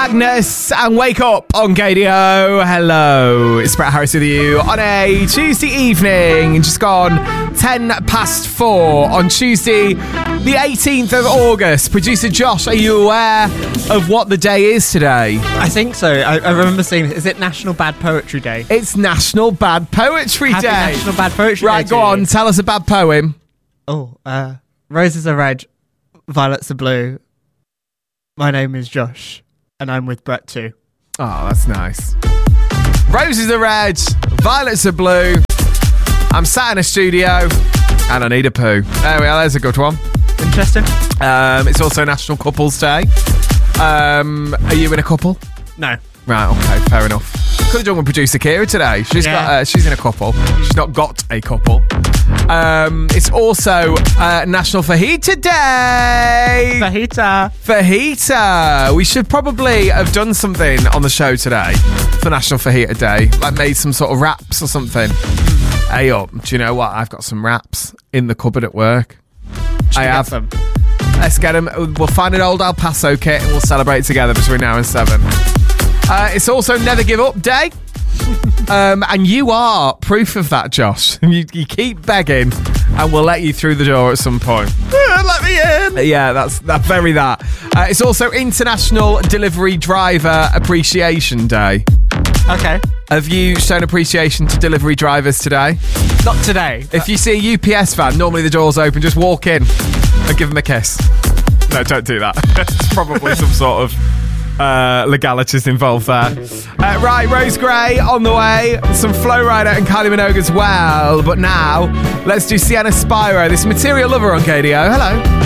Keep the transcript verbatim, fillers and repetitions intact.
Agnes and Wake Up on K D O. Hello, it's Brett Harris with you on a Tuesday evening. Just gone ten past four on Tuesday, the eighteenth of August. Producer Josh, are you aware of what the day is today? I think so. I, I remember seeing, is it National Bad Poetry Day? It's National Bad Poetry Happy Day. National Bad Poetry right, Day. go on, tell us a bad poem. Oh, uh, roses are red, violets are blue. My name is Josh, and I'm with Brett too. Oh, that's nice. Roses are red, violets are blue. I'm sat in a studio, and I need a poo. There we are, there's a good one. Interesting. Um, it's also National Couples Day. Um, are you in a couple? No. Right, okay, fair enough. Could have done with producer Kira today. She's Yeah. got, uh, she's in a couple. She's not got a couple. Um, it's also uh, National Fajita Day. Fajita. Fajita. We should probably have done something on the show today for National Fajita Day, like made some sort of wraps or something. Hey up, do you know what? I've got some wraps in the cupboard at work. I have them. Let's get them. We'll find an old El Paso kit and we'll celebrate together between now and seven. Uh, it's also Never Give Up Day. um, and you are proof of that, Josh. You, you keep begging and we'll let you through the door at some point. Let me in. Yeah, that's that. Very that. Uh, it's also International Delivery Driver Appreciation Day. Okay. Have you shown appreciation to delivery drivers today? Not today. If you see a U P S van, normally the door's open, just walk in and give them a kiss. No, don't do that. There's probably some sort of uh, legalities involved there. Uh, right, Rose Gray on the way. Some Flo Rida and Kylie Minogue as well. But now, let's do Sienna Spyro, this Material Lover on K D O. Hello.